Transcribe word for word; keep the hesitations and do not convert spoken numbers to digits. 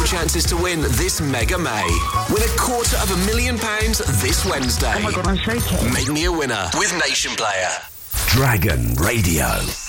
chances to win this Mega May. Win a quarter of a million pounds this Wednesday. Oh my God, I'm shaking. Make me a winner with Nation Player. Dragon Radio.